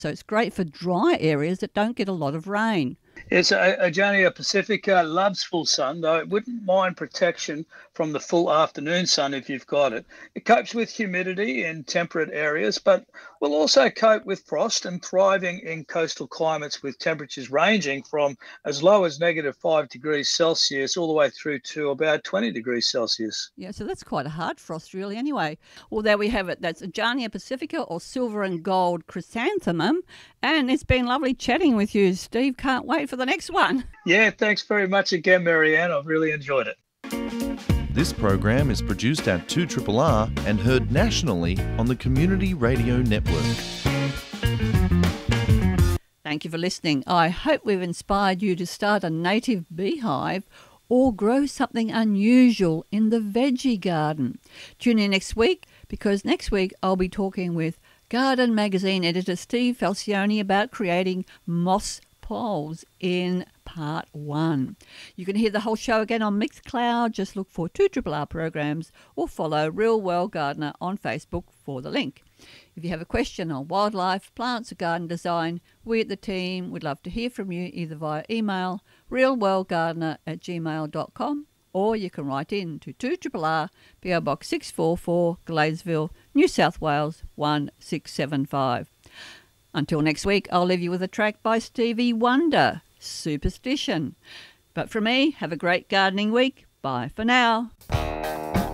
So it's great for dry areas that don't get a lot of rain. It's Ajonia pacifica loves full sun, though it wouldn't mind protection from the full afternoon sun if you've got it. It copes with humidity in temperate areas, but will also cope with frost and thriving in coastal climates with temperatures ranging from as low as -5 degrees Celsius all the way through to about 20 degrees Celsius. Yeah, so that's quite a hard frost, really, anyway. Well, there we have it. That's Ajania pacifica, or silver and gold chrysanthemum. And it's been lovely chatting with you, Steve. Can't wait for the next one. Yeah, thanks very much again, Marianne. I've really enjoyed it. This program is produced at 2RRR and heard nationally on the Community Radio Network. Thank you for listening. I hope we've inspired you to start a native beehive or grow something unusual in the veggie garden. Tune in next week, because next week I'll be talking with Garden Magazine editor Steve Falcioni about creating moss poles in part 1. You can hear the whole show again on Mixcloud. Just look for 2RRR programs or follow Real World Gardener on Facebook for the link. If you have a question on wildlife, plants or garden design, we at the team would love to hear from you either via email realworldgardener@gmail.com, or you can write in to 2RRR, PO Box 644, Gladesville, New South Wales 1675. Until next week, I'll leave you with a track by Stevie Wonder, Superstition. But from me, have a great gardening week. Bye for now.